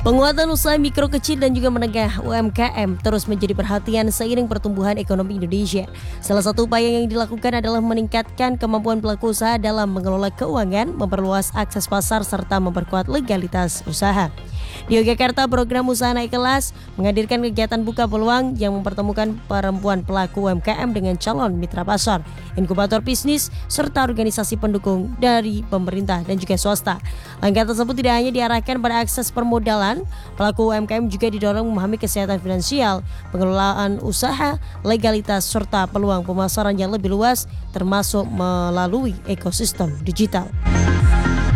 Penguatan usaha mikro kecil dan juga menengah UMKM terus menjadi perhatian seiring pertumbuhan ekonomi Indonesia. Salah satu upaya yang dilakukan adalah meningkatkan kemampuan pelaku usaha dalam mengelola keuangan, memperluas akses pasar, serta memperkuat legalitas usaha. Di Yogyakarta, program Usaha Naik Kelas menghadirkan kegiatan buka peluang yang mempertemukan perempuan pelaku UMKM dengan calon mitra pasar, inkubator bisnis, serta organisasi pendukung dari pemerintah dan juga swasta. Langkah tersebut tidak hanya diarahkan pada akses permodalan, pelaku UMKM juga didorong memahami kesehatan finansial, pengelolaan usaha, legalitas, serta peluang pemasaran yang lebih luas, termasuk melalui ekosistem digital.